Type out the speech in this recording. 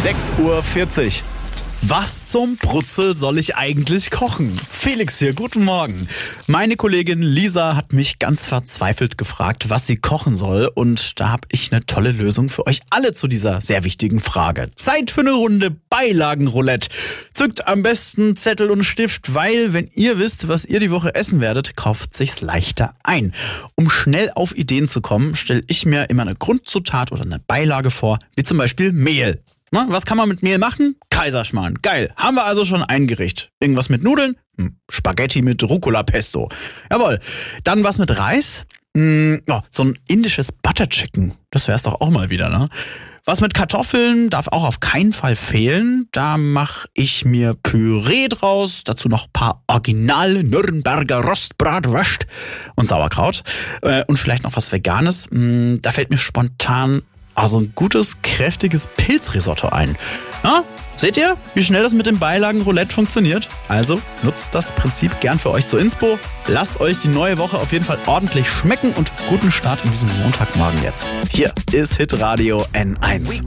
6:40 Uhr. Was zum Brutzel soll ich eigentlich kochen? Felix hier, guten Morgen. Meine Kollegin Lisa hat mich ganz verzweifelt gefragt, was sie kochen soll. Und da habe ich eine tolle Lösung für euch alle zu dieser sehr wichtigen Frage. Zeit für eine Runde Beilagenroulette. Zückt am besten Zettel und Stift, weil wenn ihr wisst, was ihr die Woche essen werdet, kauft sich's leichter ein. Um schnell auf Ideen zu kommen, stelle ich mir immer eine Grundzutat oder eine Beilage vor, wie zum Beispiel Mehl. Na, was kann man mit Mehl machen? Kaiserschmarrn. Geil. Haben wir also schon ein Gericht. Irgendwas mit Nudeln? Spaghetti mit Rucola-Pesto. Jawohl. Dann was mit Reis? So ein indisches Butter Chicken. Das wär's doch auch mal wieder, ne? Was mit Kartoffeln darf auch auf keinen Fall fehlen. Da mache ich mir Püree draus. Dazu noch ein paar originale Nürnberger Rostbratwurst und Sauerkraut. Und vielleicht noch was Veganes. Da fällt mir spontan also ein gutes, kräftiges Pilzrisotto ein. Na, seht ihr, wie schnell das mit dem Beilagenroulette funktioniert? Also nutzt das Prinzip gern für euch zur Inspo. Lasst euch die neue Woche auf jeden Fall ordentlich schmecken und guten Start in diesen Montagmorgen jetzt. Hier ist Hitradio N1.